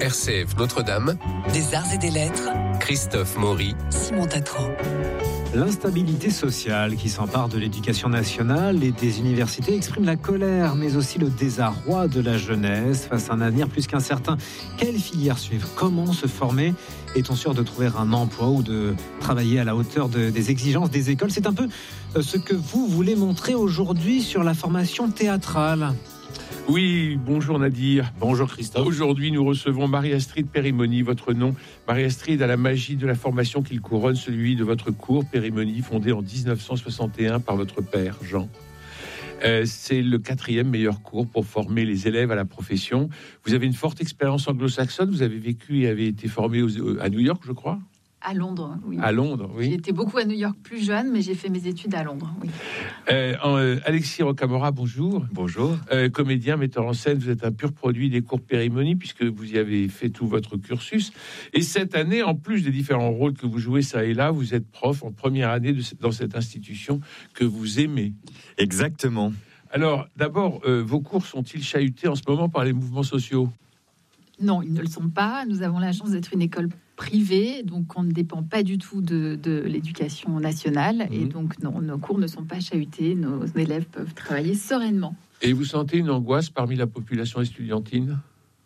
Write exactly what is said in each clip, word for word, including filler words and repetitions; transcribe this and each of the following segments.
R C F Notre-Dame, des arts et des lettres, Christophe Maury, Simon Tatro. L'instabilité sociale qui s'empare de l'éducation nationale et des universités exprime la colère, mais aussi le désarroi de la jeunesse face à un avenir plus qu'incertain. Quelle filière suivre ? Comment se former ? Est-on sûr de trouver un emploi ou de travailler à la hauteur de, des exigences des écoles ? C'est un peu ce que vous voulez montrer aujourd'hui sur la formation théâtrale. Oui, bonjour Nadir. Bonjour Christophe. Aujourd'hui, nous recevons Marie-Astrid Périmoni, votre nom. Marie-Astrid a la magie de la formation qu'il couronne, celui de votre cours Périmoni, fondé en dix-neuf cent soixante et un par votre père, Jean. Euh, c'est le quatrième meilleur cours pour former les élèves à la profession. Vous avez une forte expérience anglo-saxonne, vous avez vécu et avez été formé aux, à New York, je crois. À Londres, oui. À Londres, oui. J'ai été beaucoup à New York plus jeune, mais j'ai fait mes études à Londres, oui. Euh, euh, Alexis Rocamora, bonjour. Bonjour. Euh, comédien, metteur en scène, vous êtes un pur produit des cours Périmoni, puisque vous y avez fait tout votre cursus. Et cette année, en plus des différents rôles que vous jouez ça et là, vous êtes prof en première année de, dans cette institution que vous aimez. Exactement. Alors, d'abord, euh, vos cours sont-ils chahutés en ce moment par les mouvements sociaux ? Non, ils ne le sont pas. Nous avons la chance d'être une école privée, donc on ne dépend pas du tout de, de l'éducation nationale. Mmh. Et donc, non, nos cours ne sont pas chahutés. Nos élèves peuvent travailler sereinement. Et vous sentez une angoisse parmi la population estudiantine ?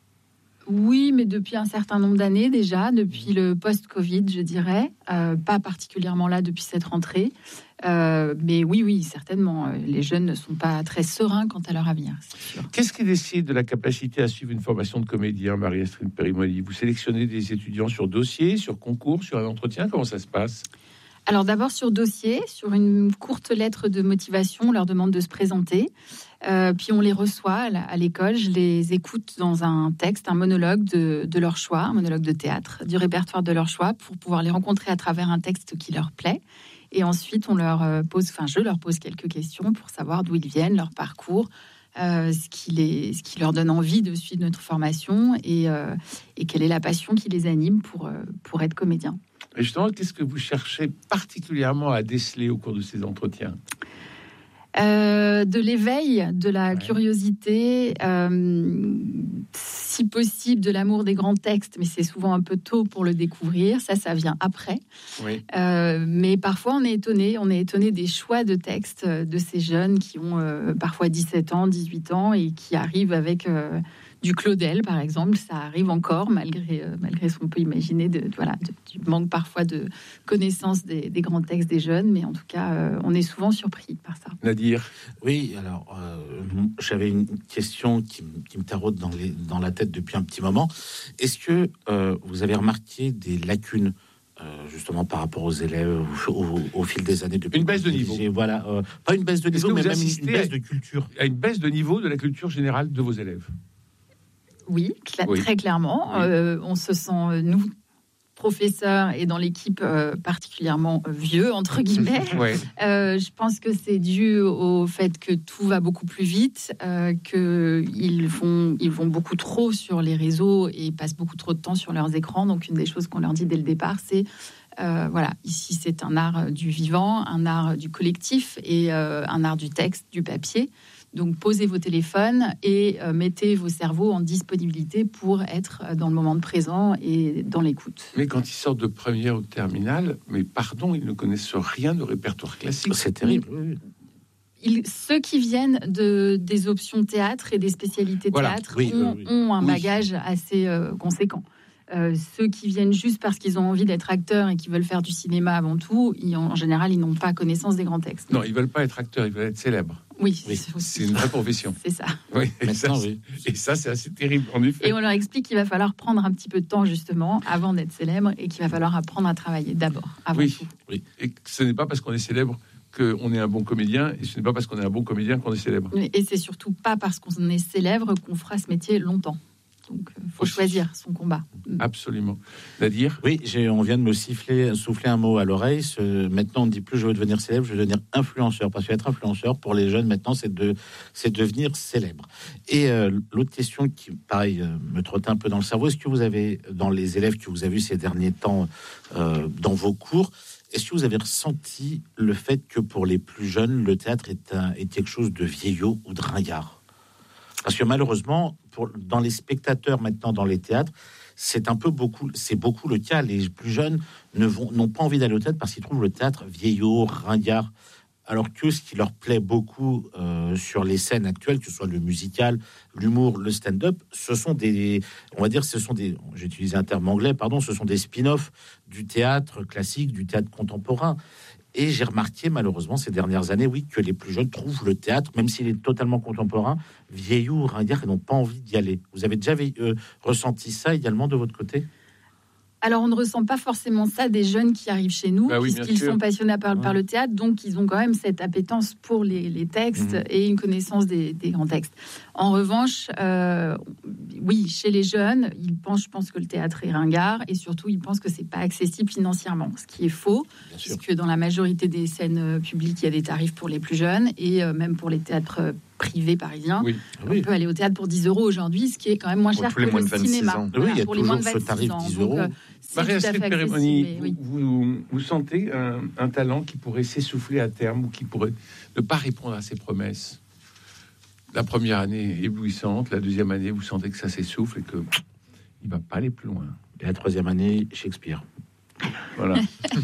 Oui, mais depuis un certain nombre d'années déjà, depuis le post-Covid, je dirais. Euh, pas particulièrement là depuis cette rentrée. Euh, mais oui, oui, certainement. Les jeunes ne sont pas très sereins quant à leur avenir, c'est sûr. Qu'est-ce qui décide de la capacité à suivre une formation de comédien, Marie-Astrid Périmoni ? Vous sélectionnez des étudiants sur dossier, sur concours, sur un entretien ? Comment ça se passe ? Alors d'abord sur dossier, sur une courte lettre de motivation, on leur demande de se présenter. Euh, puis on les reçoit à l'école, je les écoute dans un texte, un monologue de, de leur choix, un monologue de théâtre, du répertoire de leur choix, pour pouvoir les rencontrer à travers un texte qui leur plaît. Et ensuite, on leur pose, enfin, je leur pose quelques questions pour savoir d'où ils viennent, leur parcours, euh, ce, qui les, ce qui leur donne envie de suivre notre formation et, euh, et quelle est la passion qui les anime pour, pour être comédien. Et justement, qu'est-ce que vous cherchez particulièrement à déceler au cours de ces entretiens ? Euh, de l'éveil, de la ouais. curiosité, euh, si possible de l'amour des grands textes, mais c'est souvent un peu tôt pour le découvrir. Ça, ça vient après. Oui. Euh, mais parfois, on est étonné. On est étonné des choix de textes de ces jeunes qui ont euh, parfois dix-sept ans, dix-huit ans et qui arrivent avec euh, du Claudel, par exemple. Ça arrive encore, malgré, euh, malgré ce qu'on peut imaginer, de, de, voilà, de, du manque parfois de connaissance des, des grands textes des jeunes. Mais en tout cas, euh, on est souvent surpris par ça. Nadir ? Oui, alors, euh, j'avais une question qui, qui me taraude dans, les, dans la tête depuis un petit moment. Est-ce que euh, vous avez remarqué des lacunes euh, justement par rapport aux élèves au, au, au fil des années depuis Une baisse de niveau. Voilà, euh, pas une baisse de niveau, mais même une, une baisse de culture. À une baisse de niveau de la culture générale de vos élèves ? Oui, cl- oui. très clairement. Oui. Euh, on se sent, nous, professeurs et dans l'équipe euh, particulièrement vieux, entre guillemets. Ouais. Euh, je pense que c'est dû au fait que tout va beaucoup plus vite, euh, qu'ils vont, ils vont beaucoup trop sur les réseaux et passent beaucoup trop de temps sur leurs écrans. Donc, une des choses qu'on leur dit dès le départ, c'est euh, voilà, ici, c'est un art du vivant, un art du collectif et euh, un art du texte, du papier. Donc, posez vos téléphones et euh, mettez vos cerveaux en disponibilité pour être dans le moment de présent et dans l'écoute. Mais quand ils sortent de première ou de terminale, mais pardon, ils ne connaissent rien de répertoire classique. C'est terrible. Ils, ceux qui viennent de, des options théâtre et des spécialités voilà. théâtre oui, ont, oui, oui. ont un oui. bagage assez euh, conséquent. Euh, ceux qui viennent juste parce qu'ils ont envie d'être acteurs et qui veulent faire du cinéma avant tout, ils, en général, ils n'ont pas connaissance des grands textes. Non, ils veulent pas être acteurs, ils veulent être célèbres. Oui, oui. C'est, c'est une vraie profession. C'est ça. Oui, et, ça oui. et ça, c'est assez terrible, en effet. Et on leur explique qu'il va falloir prendre un petit peu de temps, justement, avant d'être célèbre, et qu'il va falloir apprendre à travailler d'abord, avant oui. tout. Oui, et ce n'est pas parce qu'on est célèbre qu'on est un bon comédien, et ce n'est pas parce qu'on est un bon comédien qu'on est célèbre. Et c'est surtout pas parce qu'on est célèbre qu'on fera ce métier longtemps. Donc, il faut Aussi. choisir son combat. Absolument. Nadir ? Oui, j'ai, on vient de me siffler, souffler un mot à l'oreille. Ce, maintenant, on ne dit plus je veux devenir célèbre, je veux devenir influenceur. Parce qu'être influenceur, pour les jeunes, maintenant, c'est, de, c'est devenir célèbre. Et euh, l'autre question qui, pareil, euh, me trotte un peu dans le cerveau, est-ce que vous avez, dans les élèves que vous avez vus ces derniers temps, euh, dans vos cours, est-ce que vous avez ressenti le fait que pour les plus jeunes, le théâtre est, un, est quelque chose de vieillot ou de ringard ? Parce que malheureusement, pour, dans les spectateurs maintenant dans les théâtres, c'est un peu beaucoup, c'est beaucoup le cas. Les plus jeunes ne vont, n'ont pas envie d'aller au théâtre parce qu'ils trouvent le théâtre vieillot, ringard. Alors que ce qui leur plaît beaucoup euh, sur les scènes actuelles, que ce soit le musical, l'humour, le stand-up, ce sont des, on va dire, ce sont des, j'ai utilisé un terme anglais, pardon, ce sont des spin-offs du théâtre classique, du théâtre contemporain. Et j'ai remarqué, malheureusement, ces dernières années, oui, que les plus jeunes trouvent le théâtre, même s'il est totalement contemporain, vieillot ou ringard, et n'ont pas envie d'y aller. Vous avez déjà euh, ressenti ça également de votre côté ? Alors, on ne ressent pas forcément ça des jeunes qui arrivent chez nous, bah oui, puisqu'ils sont passionnés par, par le théâtre, donc ils ont quand même cette appétence pour les, les textes mmh. et une connaissance des, des grands textes. En revanche, euh, oui, chez les jeunes, ils pensent, je pense que le théâtre est ringard, et surtout, ils pensent que c'est pas accessible financièrement, ce qui est faux, Bien puisque sûr. Dans la majorité des scènes publiques, il y a des tarifs pour les plus jeunes, et euh, même pour les théâtres privé parisien. Oui. On oui. peut aller au théâtre pour dix euros aujourd'hui, ce qui est quand même moins cher que le cinéma. Voilà, oui, il y a pour les moins de vingt-six tarif ans. dix euros. Donc, Marie-Astrid Périmoni, oui. vous, vous, vous sentez un, un talent qui pourrait s'essouffler à terme ou qui pourrait ne pas répondre à ses promesses? La première année éblouissante, la deuxième année, vous sentez que ça s'essouffle et que il va pas aller plus loin. Et la troisième année, Shakespeare. Voilà.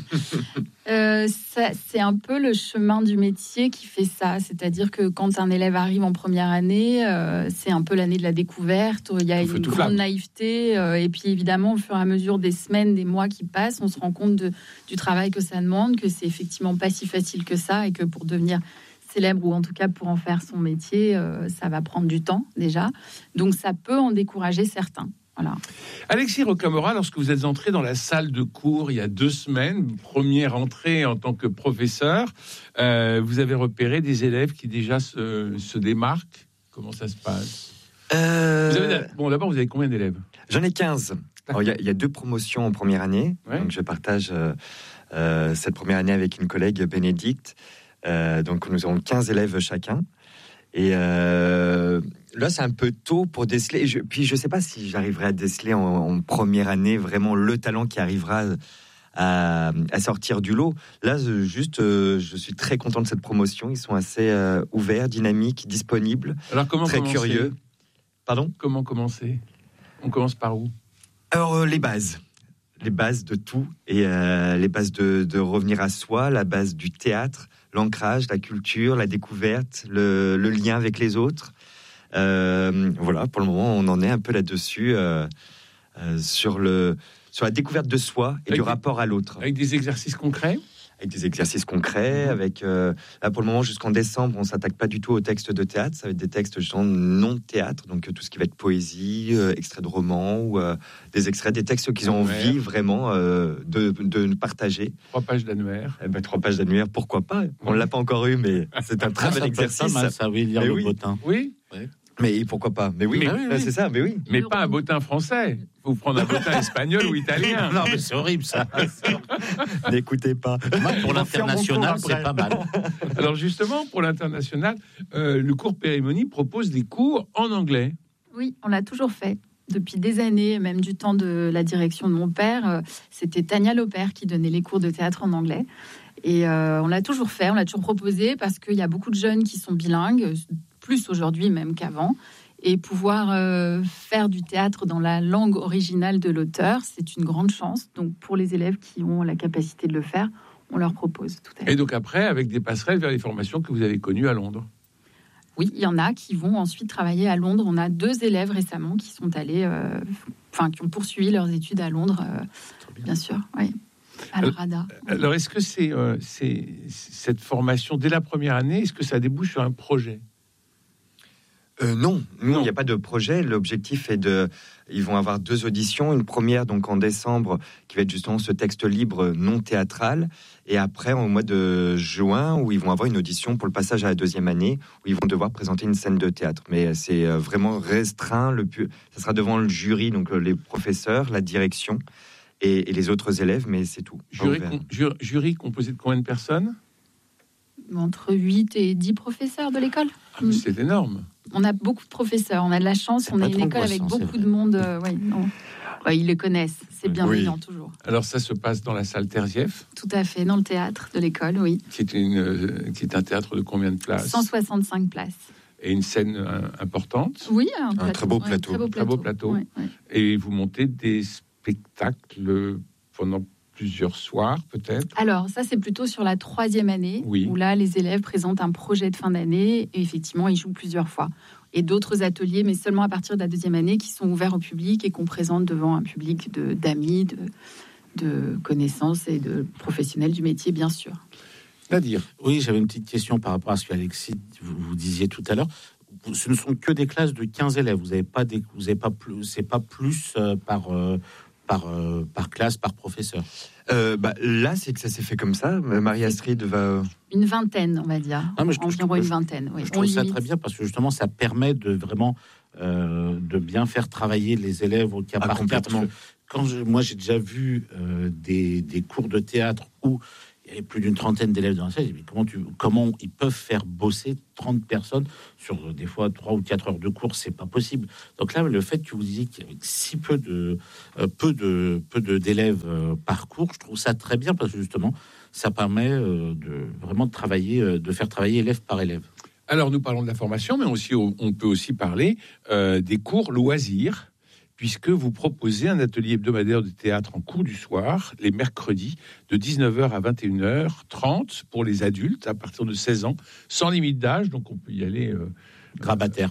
euh, ça, c'est un peu le chemin du métier qui fait ça. C'est-à-dire que quand un élève arrive en première année, euh, c'est un peu l'année de la découverte. Il y a une grande flamme. naïveté. Euh, et puis évidemment, au fur et à mesure des semaines, des mois qui passent, on se rend compte de, du travail que ça demande, que c'est effectivement pas si facile que ça, et que pour devenir célèbre, ou en tout cas pour en faire son métier, euh, ça va prendre du temps déjà. Donc ça peut en décourager certains. Voilà. Alexis Rocamora, lorsque vous êtes entré dans la salle de cours il y a deux semaines, première entrée en tant que professeur, euh, vous avez repéré des élèves qui déjà se, se démarquent. Comment ça se passe euh... vous avez, Bon, d'abord, vous avez combien d'élèves? J'en ai quinze. Il y, y a deux promotions en première année. Ouais. Donc, je partage euh, euh, cette première année avec une collègue, Bénédicte. Euh, donc, nous avons quinze élèves chacun. Et euh, là, c'est un peu tôt pour déceler. Je, puis, je ne sais pas si j'arriverai à déceler en, en première année vraiment le talent qui arrivera à, à sortir du lot. Là, juste, euh, je suis très content de cette promotion. Ils sont assez euh, ouverts, dynamiques, disponibles, Alors, comment très commencer curieux. Pardon ? Comment commencer ? On commence par où ? Alors, euh, les bases. Les bases de tout. Et euh, les bases de, de revenir à soi, la base du théâtre, l'ancrage, la culture, la découverte, le, le lien avec les autres. Euh, voilà, pour le moment, on en est un peu là-dessus, euh, euh, sur, le, sur la découverte de soi et avec du des, rapport à l'autre. Avec des exercices concrets Avec des exercices concrets, mmh. avec... Euh, là, pour le moment, jusqu'en décembre, on ne s'attaque pas du tout aux textes de théâtre. Ça va être des textes, justement, non-théâtre, donc tout ce qui va être poésie, euh, extrait de roman, ou euh, des extraits, des textes qu'ils ont envie, vraiment, euh, de, de partager. Trois pages d'annuaire. Eh ben, trois pages d'annuaire, pourquoi pas ? On ne l'a pas encore eu, mais c'est un très ah, bel exercice. Mal, ça veut dire mais le oui. bottin. Oui. Ouais. Mais pourquoi pas ? Mais oui, mais, oui, oui. c'est ça, mais oui. Mais pas un bottin français. Faut prendre un bottin espagnol ou italien. Non, mais c'est horrible, ça. N'écoutez pas. Moi, pour l'international, c'est pas mal. Alors, justement, pour l'international, euh, le cours Périmoni propose des cours en anglais. Oui, on l'a toujours fait. Depuis des années, même du temps de la direction de mon père, c'était Tania Lopère qui donnait les cours de théâtre en anglais. Et euh, on l'a toujours fait, on l'a toujours proposé, parce qu'il y a beaucoup de jeunes qui sont bilingues, plus aujourd'hui même qu'avant, et pouvoir euh, faire du théâtre dans la langue originale de l'auteur, c'est une grande chance. Donc pour les élèves qui ont la capacité de le faire, on leur propose tout à fait. Et donc après, avec des passerelles vers les formations que vous avez connues à Londres. Oui, il y en a qui vont ensuite travailler à Londres. On a deux élèves récemment qui sont allés, euh, enfin qui ont poursuivi leurs études à Londres, euh, bien. bien sûr, oui. À la RADA. Alors, est-ce que c'est, euh, c'est cette formation dès la première année, est-ce que ça débouche sur un projet ? Euh, non, nous, il n'y a pas de projet. L'objectif est de... Ils vont avoir deux auditions. Une première, donc, en décembre, qui va être justement ce texte libre non théâtral. Et après, au mois de juin, où ils vont avoir une audition pour le passage à la deuxième année, où ils vont devoir présenter une scène de théâtre. Mais c'est vraiment restreint. Le pu... Ça sera devant le jury, donc les professeurs, la direction et, et les autres élèves, mais c'est tout. Jury, com- ju- jury composé de combien de personnes ? Entre huit et dix professeurs de l'école. Ah, mais c'est énorme. On a beaucoup de professeurs, on a de la chance, c'est on a une école avec beaucoup de monde. Euh, ouais, non. Ouais, ils le connaissent, c'est bienveillant oui. toujours. Alors ça se passe dans la salle Terzieff ? Tout à fait, dans le théâtre de l'école, oui. Qui est, une, euh, qui est un théâtre de combien de places ? cent soixante-cinq places. et une scène euh, importante. Oui, un, un plateau, très beau ouais, plateau. Très beau Très beau plateau. Ouais, ouais. Et vous montez des spectacles pendant plusieurs soirs, peut-être. Alors, ça, c'est plutôt sur la troisième année, oui. où là, les élèves présentent un projet de fin d'année, et effectivement, ils jouent plusieurs fois. Et d'autres ateliers, mais seulement à partir de la deuxième année, qui sont ouverts au public et qu'on présente devant un public de, d'amis, de, de connaissances et de professionnels du métier, bien sûr. C'est-à-dire ? Oui, j'avais une petite question par rapport à ce qu'Alexis, vous, vous disiez tout à l'heure. Ce ne sont que des classes de quinze élèves. Vous n'avez pas, des, vous avez pas plus, c'est pas plus euh, par... Euh, Par, euh, par classe, par professeur. Euh, bah, là, c'est que ça s'est fait comme ça. Marie-Astrid va... Une vingtaine, on va dire. Non, mais je, environ je, une vingtaine. Oui. Je trouve ça très bien parce que justement, ça permet de vraiment euh, de bien faire travailler les élèves au cas ah, par cas. Quand je, moi, j'ai déjà vu euh, des, des cours de théâtre où il y avait plus d'une trentaine d'élèves dans la salle. Mais comment, tu, comment ils peuvent faire bosser trente personnes sur euh, des fois trois ou quatre heures de cours? C'est pas possible. Donc là, le fait que vous disiez qu'il y avait si peu de euh, peu de peu de d'élèves euh, par cours, je trouve ça très bien parce que justement, ça permet euh, de vraiment de travailler, euh, de faire travailler élève par élève. Alors, nous parlons de la formation, mais aussi, on peut aussi parler euh, des cours loisirs, puisque vous proposez un atelier hebdomadaire de théâtre en cours du soir, les mercredis, de dix-neuf heures à vingt et une heures trente pour les adultes à partir de seize ans, sans limite d'âge, donc on peut y aller... Euh, grabataire.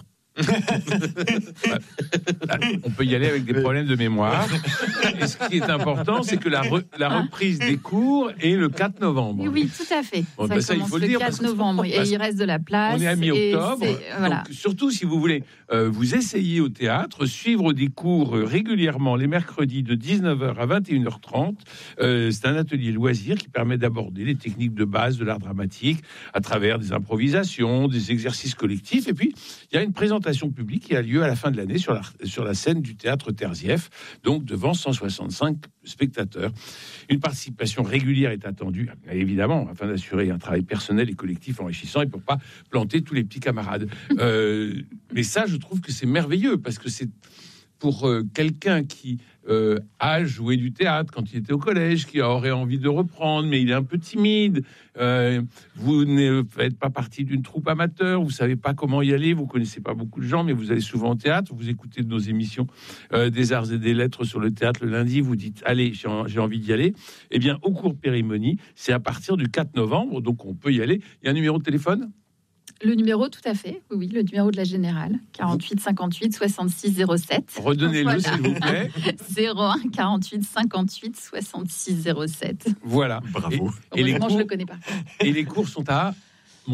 On peut y aller avec des problèmes de mémoire. Et ce qui est important, c'est que la, re, la reprise des cours est le quatre novembre. Oui, oui, tout à fait. Bon, ça ben ça, il faut le, le dire, quatre novembre. Et il reste de la place. On est à mi-octobre. Voilà. Donc, surtout si vous voulez euh, vous essayer au théâtre, suivre des cours euh, régulièrement les mercredis de dix-neuf heures à vingt et une heures trente. Euh, c'est un atelier loisir qui permet d'aborder les techniques de base de l'art dramatique à travers des improvisations, des exercices collectifs. Et puis, il y a une présentation publique qui a lieu à la fin de l'année sur la, sur la scène du théâtre Terzieff, donc devant cent soixante-cinq spectateurs. Une participation régulière est attendue, évidemment, afin d'assurer un travail personnel et collectif enrichissant et pour pas planter tous les petits camarades. Euh, mais ça, je trouve que c'est merveilleux parce que c'est pour euh, quelqu'un qui euh, a joué du théâtre quand il était au collège, qui aurait envie de reprendre, mais il est un peu timide. Euh, vous ne faites pas partie d'une troupe amateur, vous savez pas comment y aller, vous connaissez pas beaucoup de gens, mais vous allez souvent au théâtre, vous écoutez nos émissions euh, des arts et des lettres sur le théâtre le lundi, vous dites allez, j'ai, j'ai envie d'y aller. Eh bien, au cours Périmonie, c'est à partir du quatre novembre, donc on peut y aller. Il y a un numéro de téléphone ? Le numéro, tout à fait, oui, le numéro de la Générale, quarante-huit cinquante-huit soixante-six zéro sept. Redonnez-le, voilà. S'il vous plaît. zéro un quarante-huit cinquante-huit soixante-six zéro sept. Voilà. Bravo. Et, et les cours, je le connais pas. Et les cours sont à Montreuil ?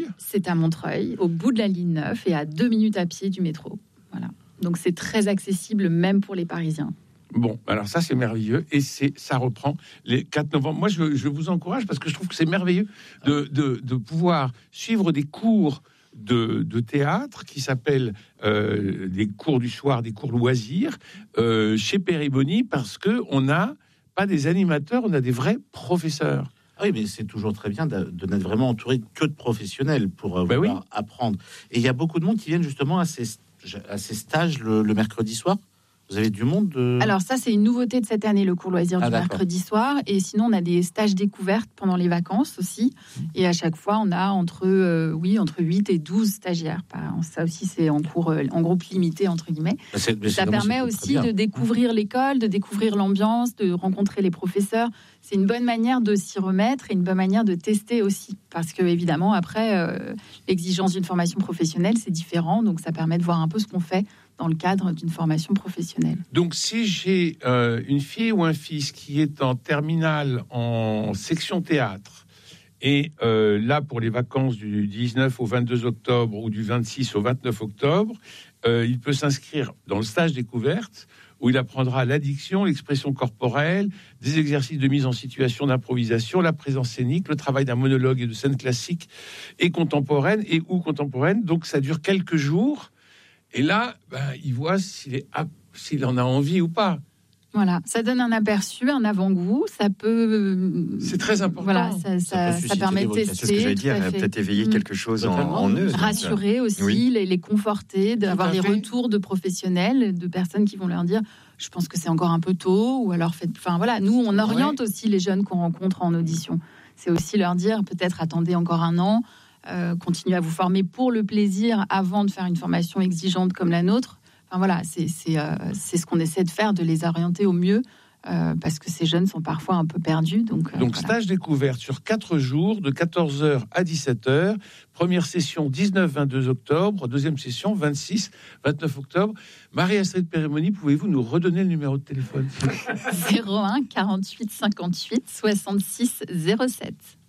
C'est à Montreuil, au bout de la ligne neuf et à deux minutes à pied du métro. Voilà. Donc c'est très accessible, même pour les Parisiens. Bon, alors ça c'est merveilleux et c'est ça reprend les quatre novembre. Moi je, je vous encourage parce que je trouve que c'est merveilleux de, de, de pouvoir suivre des cours de, de théâtre qui s'appellent euh, des cours du soir, des cours loisirs euh, chez Périmonie parce que on n'a pas des animateurs, on a des vrais professeurs. Oui, mais c'est toujours très bien de, de n'être vraiment entouré que de professionnels pour euh, ben pouvoir oui. apprendre. Et il y a beaucoup de monde qui viennent justement à ces, à ces stages le, le mercredi soir. Vous avez du monde de... Alors ça, c'est une nouveauté de cette année, le cours loisir ah, du d'accord. mercredi soir. Et sinon, on a des stages découvertes pendant les vacances aussi. Et à chaque fois, on a entre, euh, oui, entre huit et douze stagiaires. Ça aussi, c'est en cours, en groupe limité, entre guillemets. Mais c'est, mais ça c'est, permet c'est aussi de découvrir l'école, de découvrir l'ambiance, de rencontrer les professeurs. C'est une bonne manière de s'y remettre et une bonne manière de tester aussi. Parce que, évidemment, après, euh, l'exigence d'une formation professionnelle, c'est différent. Donc, ça permet de voir un peu ce qu'on fait dans le cadre d'une formation professionnelle. Donc, si j'ai euh, une fille ou un fils qui est en terminale en section théâtre, et euh, là, pour les vacances du dix-neuf au vingt-deux octobre ou du vingt-six au vingt-neuf octobre, euh, il peut s'inscrire dans le stage découverte, où il apprendra l'addiction, l'expression corporelle, des exercices de mise en situation d'improvisation, la présence scénique, le travail d'un monologue et de scène classique et contemporaine, et ou contemporaine. Donc, ça dure quelques jours. Et là, ben, il voit s'il, est, s'il en a envie ou pas. Voilà, ça donne un aperçu, un avant-goût. Ça peut. C'est très important. Voilà, ça, ça, ça, ça permet de tester. C'est ce que j'allais dire, peut-être éveiller mmh. quelque chose en, en eux. Rassurer aussi, oui. les, les conforter, d'avoir des retours de professionnels, de personnes qui vont leur dire je pense que c'est encore un peu tôt, ou alors faites. Enfin voilà, nous, on oriente ouais. aussi les jeunes qu'on rencontre en audition. C'est aussi leur dire peut-être attendez encore un an. euh, continuer à vous former pour le plaisir avant de faire une formation exigeante comme la nôtre. Enfin voilà, c'est, c'est, euh, c'est ce qu'on essaie de faire, de les orienter au mieux. Euh, parce que ces jeunes sont parfois un peu perdus. Donc, euh, donc voilà. Stage découverte sur quatre jours, de quatorze heures à dix-sept heures. Première session dix-neuf vingt-deux octobre. Deuxième session vingt-six vingt-neuf octobre. Marie-Astrid Périmoni, pouvez-vous nous redonner le numéro de téléphone? zéro un quarante-huit cinquante-huit soixante-six zéro sept.